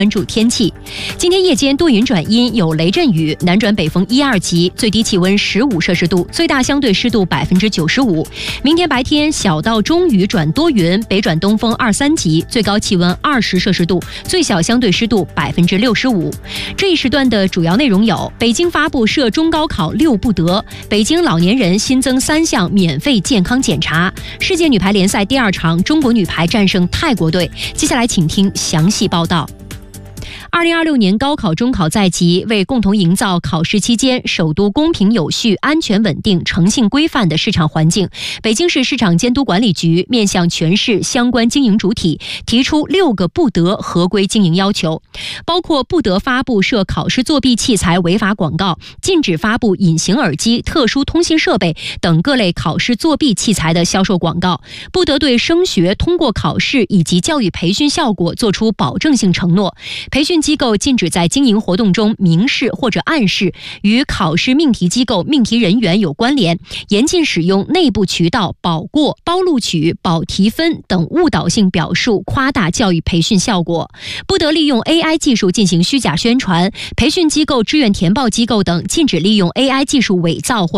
关注天气，今天夜间多云转阴，有雷阵雨，南转北风1、2级，最低气温15摄氏度，最大相对湿度95%。明天白天小到中雨转多云，北转东风2、3级，最高气温20摄氏度，最小相对湿度65%。这一时段的主要内容有：北京发布涉中高考6不得，北京老年人新增3项免费健康检查，世界女排联赛第2场，中国女排战胜泰国队。接下来请听详细报道。2026年高考中考在即，为共同营造考试期间首都公平有序、安全稳定、诚信规范的市场环境，北京市市场监督管理局面向全市相关经营主体提出6个不得合规经营要求，包括不得发布涉考试作弊器材违法广告，禁止发布隐形耳机、特殊通信设备等各类考试作弊器材的销售广告，不得对升学、通过考试以及教育培训效果作出保证性承诺，培训机构禁止在经营活动中明示或者暗示与考试命题机构命题人员有关联，严禁使用内部渠道保过、包录取、保提分等误导性表述夸大教育培训效果，不得利用 AI 技术进行虚假宣传，培训机构、志愿填报机构等禁止利用 AI 技术伪造或